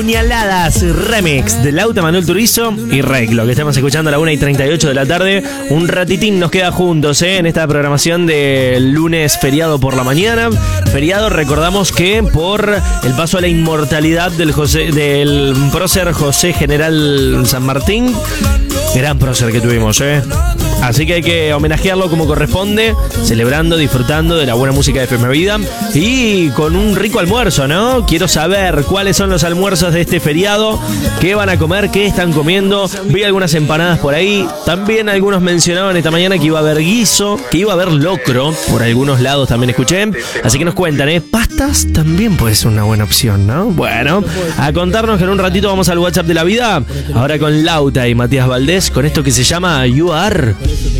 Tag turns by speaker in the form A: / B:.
A: Puñaladas Remix de Lauta, Manuel Turizo y Rec, lo que estamos escuchando a la 1:38 de la tarde. Un ratitín nos queda juntos en esta programación del lunes feriado por la mañana. Feriado, recordamos que por el paso a la inmortalidad del prócer José General San Martín. Gran prócer que tuvimos, Así que hay que homenajearlo como corresponde, celebrando, disfrutando de la buena música de FM Vida y con un rico almuerzo, ¿no? Quiero saber cuáles son los almuerzos de este feriado, qué van a comer, qué están comiendo. Vi algunas empanadas por ahí, también algunos mencionaban esta mañana que iba a haber guiso, que iba a haber locro, por algunos lados también escuché, así que nos cuentan, pastas también puede ser una buena opción, ¿no? Bueno, a contarnos que en un ratito vamos al WhatsApp de la vida, ahora con Lauta y Matías Valdés, con esto que se llama You Are.